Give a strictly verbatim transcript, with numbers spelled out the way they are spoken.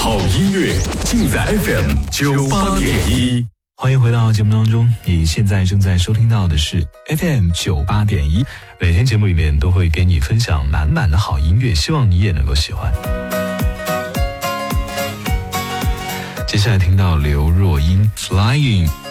好音乐尽在 F M 九八点一。 欢迎回到节目当中，你现在正在收听到的是 F M 九八点一。每天节目里面都会给你分享满满的好音乐，希望你也能够喜欢。接下来听到刘若英 Flying。